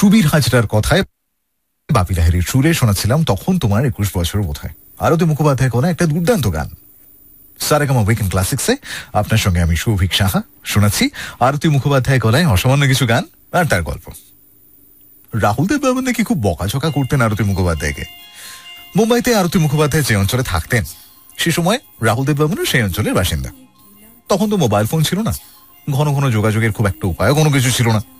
সুবীর হাজরার কথায় বাপি লাহিড়ীর সুরে শোনাচ্ছিলাম তখন তোমার 21 বছর বোধ হয়। আরতি মুখোপাধ্যায় কোনো একটা দুর্দান্ত গান। সারেগামা উইকেন্ড ক্লাসিক্সে আপনার সঙ্গে আমি সৌভিক সাহা শোনাচ্ছি আরতি মুখোপাধ্যায় গলায় অসামান্য কিছু গান আর তার গল্প। রাহুল দেব বাবু নাকি খুব বকাঝকা করতেন আরতি মুখোপাধ্যায়কে। মুম্বাইতে আরতি মুখোপাধ্যায় যে অঞ্চলে থাকতেন সে সময় রাহুল দেব বাবু সেই অঞ্চলের বাসিন্দা। তখন তো মোবাইল ফোন ছিল না, ঘন ঘন যোগাযোগের খুব একটা উপায় কোনো কিছু ছিল না।